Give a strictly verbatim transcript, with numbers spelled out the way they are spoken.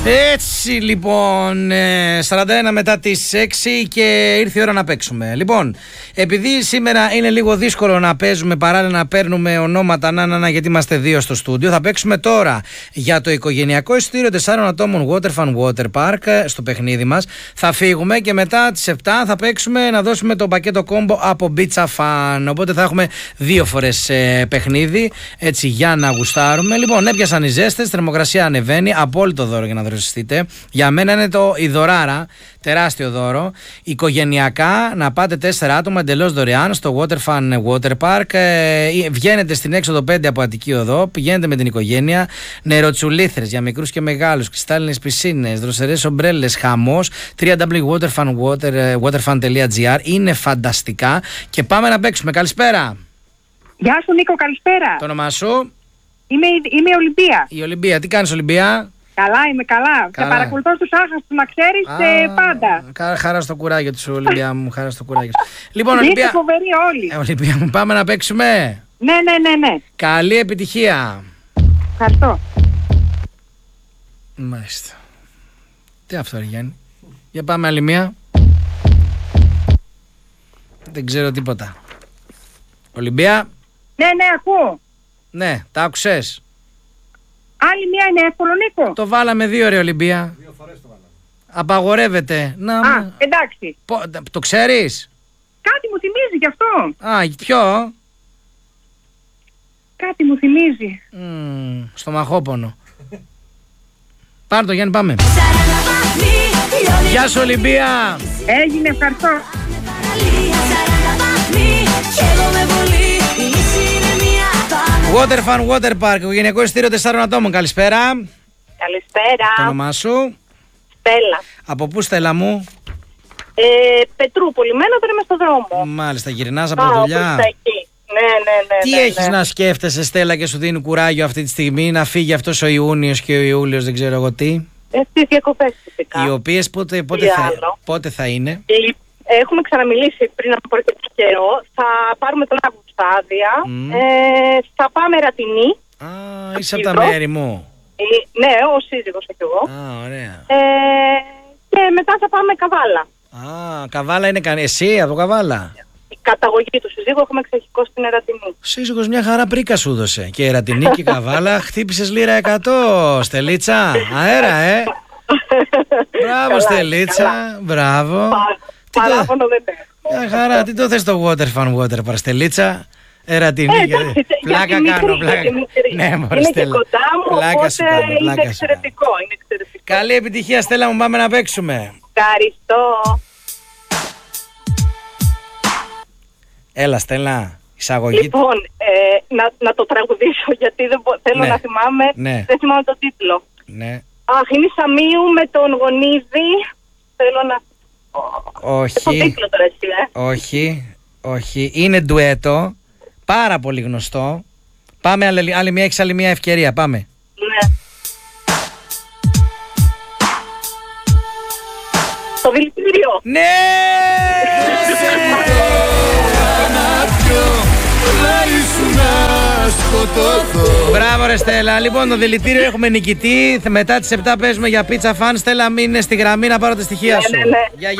Έτσι λοιπόν, σαράντα ένα μετά τις έξι και ήρθε η ώρα να παίξουμε. Λοιπόν, επειδή σήμερα είναι λίγο δύσκολο να παίζουμε παράλληλα να παίρνουμε ονόματα, να, να, να, γιατί είμαστε δύο στο στούντιο, θα παίξουμε τώρα για το οικογενειακό εισιτήριο τεσσάρων ατόμων Waterfun Water Park στο παιχνίδι μας. Θα φύγουμε και μετά τις επτά θα παίξουμε να δώσουμε το πακέτο κόμπο από Pizza Fun. Οπότε θα έχουμε δύο φορές ε, παιχνίδι, έτσι για να γουστάρουμε. Λοιπόν, έπιασαν οι ζέστες, θερμοκρασία ανεβαίνει, απόλυτο δώρο για να δροσιστείτε. Για μένα είναι το η δωράρα, τεράστιο δώρο. Οικογενειακά, να πάτε τέσσερα άτομα εντελώς δωρεάν στο Waterfun Water Park. Ε, βγαίνετε στην έξοδο πέντε από Αττική Οδό, πηγαίνετε με την οικογένεια. Νεροτσουλήθρες για μικρούς και μεγάλους, κρυστάλλινες πισίνες, δροσερές ομπρέλες, χαμός. double-u double-u double-u τελεία waterfun τελεία gr. Είναι φανταστικά και πάμε να παίξουμε. Καλησπέρα. Γεια σου Νίκο, καλησπέρα. Το όνομά σου? Είμαι, είμαι η Ολυμπία. Η Ολυμπία, τι κάνεις Ολυμπία? Καλά, είμαι καλά. καλά. Σε παρακολουθώ στους άχαστους, να ξέρεις, ε, πάντα. Χαρά στο κουράγιο του, Ολυμπία μου. Χαρά στο κουράγιο σου. Λοιπόν, Ολυμπία. Είστε φοβεροί όλοι. Ε, Ολυμπία μου, πάμε να παίξουμε. Ναι, ναι, ναι, ναι. Καλή επιτυχία. Ευχαριστώ. Μάλιστα. Τι αυτό, ρε Γιάννη? Για πάμε άλλη μία. Δεν ξέρω τίποτα. Ολυμπία. Ναι, ναι, ακούω. Ναι, τα άκουσες? Άλλη μία είναι εύκολο, Νίκο. Το βάλαμε δύο, ρε Ολυμπία. Δύο φορές το βάλαμε. Απαγορεύεται. Να, Α, εντάξει. Πο, το ξέρεις? Κάτι μου θυμίζει γι' αυτό. Α, ποιο? Κάτι μου θυμίζει. Mm, στο μαχόπονο. Πάρ' το Γιάννη, πάμε. Γεια σου Ολυμπία. Έγινε, ευχαριστώ. Waterfun Water Park, οικογενειακό εισιτήριο τεσσάρων ατόμων. Καλησπέρα. Καλησπέρα. Το όνομά σου? Στέλλα. Από πού, Στέλλα μου? Ε, Πετρούπολη, μένω τώρα είμαι στο δρόμο. Μάλιστα, γυρνάς από Α, δουλειά. όπως εκεί. Ναι, ναι, ναι. Τι ναι, έχεις ναι. να σκέφτεσαι, Στέλλα, και σου δίνει κουράγιο αυτή τη στιγμή να φύγει αυτός ο Ιούνιος και ο Ιούλιος, δεν ξέρω εγώ τι? Ε, στις διακοπές φυσικά. Οι οποίες πότε, πότε, Τι θα, άλλο? πότε θα είναι? Και έχουμε ξαναμιλήσει πριν από αρκετό καιρό. Θα πάρουμε τον Αύγουστο άδεια. Mm. Ε, θα πάμε Ρατινή. Α, είσαι από τα μέρη μου. Ε, ναι, ο σύζυγος και εγώ. Α, ωραία. Ε, και μετά θα πάμε Καβάλα. Α, Καβάλα είναι κανεί. Εσύ από Καβάλα? Η καταγωγή του σύζυγου έχουμε εξοχικό στην Ερατινή. Ο σύζυγος μια χαρά πρίκα σου δώσε. Και Ερατινή και Καβάλα χτύπησες λίρα εκατό, Στελίτσα. Αέρα, ε. Μπράβο, Καλά, Στελίτσα. καλά. Μπράβο. Πα, Τι το- παράπονο δεν έχω. Μια χαρά, τι το θες το Waterfun Water Park, Στελίτσα? Ερατινή, Ε, γιατί- εντάξει, πλάκα για τη μικρή, κάνω, για πλάκα. τη μικρή. Ναι, μωρέ, είναι και Στέλλα. κοντά μου, Πλάκα σου οπότε κάνω, είναι πλάκα σου κάνω. εξαιρετικό, είναι εξαιρετικό. Καλή επιτυχία, Στέλλα μου, πάμε να παίξουμε. Ευχαριστώ. Έλα, Στέλλα, εισαγωγή. Λοιπόν, ε, να, να το τραγουδήσω γιατί δεν μπο- θέλω Ναι. να θυμάμαι, Ναι. δεν θυμάμαι το τίτλο. Ναι, Αχ, είναι η Σαμίου με τον Γονίδη. Θέλω να... Το όχι, τίτλο τώρα εσύ, ε. όχι, όχι. Είναι ντουέτο, πάρα πολύ γνωστό. Πάμε άλλη, άλλη μια, έχεις άλλη μια ευκαιρία, πάμε. Ναι. Το δηλητήριο. Ναι! Μπράβο ρε Στέλλα. Λοιπόν, το δηλητήριο έχουμε νικητή. Μετά τις επτά παίζουμε για Pizza Fun. Στέλλα, μείνε στη γραμμή να πάρω τα στοιχεία Ναι, σου. ναι, ναι. Γεια, γεια.